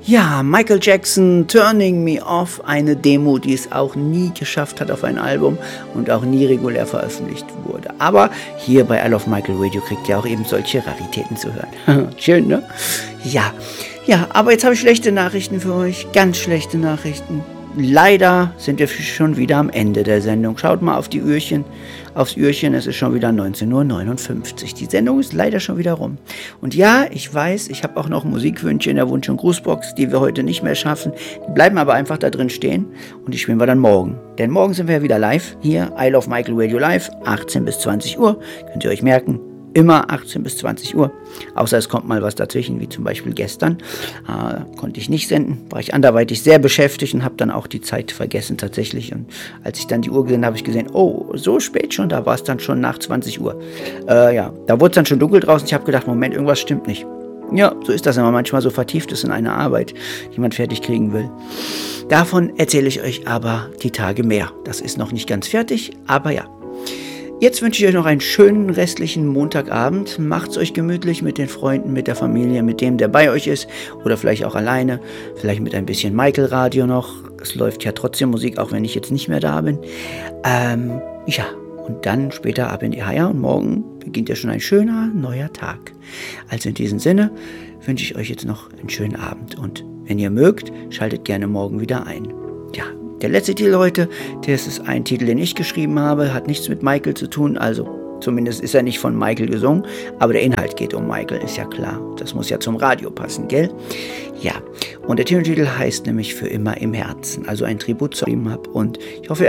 Ja, Michael Jackson, Turning Me Off, eine Demo, die es auch nie geschafft hat auf ein Album und auch nie regulär veröffentlicht wurde. Aber hier bei I Love Michael Radio kriegt ihr auch eben solche Raritäten zu hören. Schön, ne? Ja, aber jetzt habe ich schlechte Nachrichten für euch, ganz schlechte Nachrichten. Leider sind wir schon wieder am Ende der Sendung. Schaut mal aufs Uhrchen, es ist schon wieder 19:59 Uhr. Die Sendung ist leider schon wieder rum. Und ja, ich weiß, ich habe auch noch Musikwünsche in der Wunsch- und Grußbox, die wir heute nicht mehr schaffen. Die bleiben aber einfach da drin stehen und die spielen wir dann morgen. Denn morgen sind wir ja wieder live, hier, I Love Michael Radio Live, 18 bis 20 Uhr. Könnt ihr euch merken. Immer 18 bis 20 Uhr, außer es kommt mal was dazwischen, wie zum Beispiel gestern. Konnte ich nicht senden, war ich anderweitig sehr beschäftigt und habe dann auch die Zeit vergessen tatsächlich. Und als ich dann die Uhr gesehen habe, habe ich gesehen, oh, so spät schon, da war es dann schon nach 20 Uhr. Da wurde es dann schon dunkel draußen. Ich habe gedacht, Moment, irgendwas stimmt nicht. Ja, so ist das, wenn man manchmal so vertieft ist in eine Arbeit, die man fertig kriegen will. Davon erzähle ich euch aber die Tage mehr. Das ist noch nicht ganz fertig, aber ja. Jetzt wünsche ich euch noch einen schönen restlichen Montagabend. Macht's euch gemütlich mit den Freunden, mit der Familie, mit dem, der bei euch ist. Oder vielleicht auch alleine. Vielleicht mit ein bisschen Michael-Radio noch. Es läuft ja trotzdem Musik, auch wenn ich jetzt nicht mehr da bin. Und dann später ab in die Haia. Und morgen beginnt ja schon ein schöner neuer Tag. Also in diesem Sinne wünsche ich euch jetzt noch einen schönen Abend. Und wenn ihr mögt, schaltet gerne morgen wieder ein. Ja. Der letzte Titel heute, das ist ein Titel, den ich geschrieben habe, hat nichts mit Michael zu tun, also zumindest ist er nicht von Michael gesungen, aber der Inhalt geht um Michael, ist ja klar. Das muss ja zum Radio passen, gell? Ja, und der Titeltitel heißt nämlich Für immer im Herzen, also ein Tribut zu ihm habe und ich hoffe,